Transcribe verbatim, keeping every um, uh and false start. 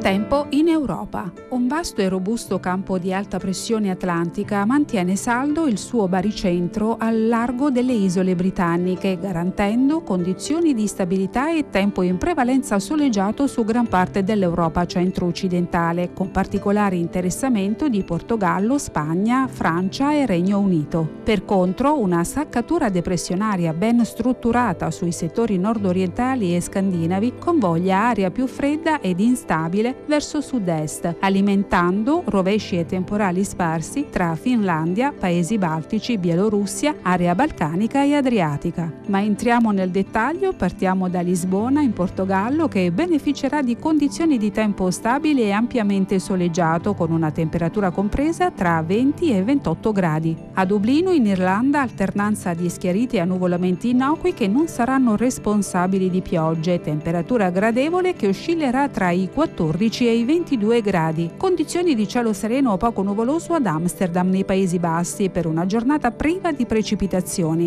Tempo in Europa. Un vasto e robusto campo di alta pressione atlantica mantiene saldo il suo baricentro al largo delle isole britanniche, garantendo condizioni di stabilità e tempo in prevalenza soleggiato su gran parte dell'Europa centro-occidentale, con particolare interessamento di Portogallo, Spagna, Francia e Regno Unito. Per contro, una saccatura depressionaria ben strutturata sui settori nord-orientali e scandinavi convoglia aria più fredda ed instabile verso sud-est, alimentando rovesci e temporali sparsi tra Finlandia, Paesi Baltici, Bielorussia, area balcanica e adriatica. Ma entriamo nel dettaglio, partiamo da Lisbona in Portogallo, che beneficerà di condizioni di tempo stabili e ampiamente soleggiato, con una temperatura compresa tra venti e ventotto gradi. A Dublino in Irlanda alternanza di schiariti e annuvolamenti innocui che non saranno responsabili di piogge, temperatura gradevole che oscillerà tra i quattordici e i ventidue gradi. Condizioni di cielo sereno o poco nuvoloso ad Amsterdam nei Paesi Bassi per una giornata priva di precipitazioni.